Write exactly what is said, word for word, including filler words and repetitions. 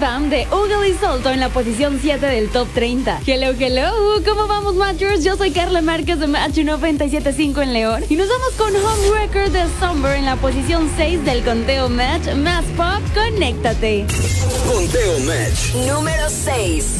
Bam de Ugly y Solto en la posición siete del Top treinta. Hello, hello, ¿cómo vamos, Matchers? Yo soy Carla Márquez de Match noventa y siete punto cinco en León. Y nos vamos con Home Record de Summer en la posición seis del conteo Match. Más pop, conéctate. Conteo Match. Número seis.